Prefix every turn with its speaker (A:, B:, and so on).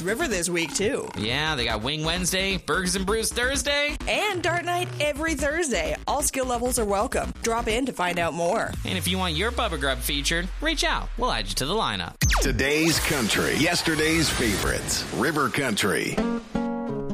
A: Kings River this week, too.
B: Yeah, they got Wing Wednesday, Burgers and Brews Thursday.
A: And Dart Night every Thursday. All skill levels are welcome. Drop in to find out more.
B: And if you want your Bubba Grub featured, reach out. We'll add you to the lineup.
C: Today's country, yesterday's favorites. River Country.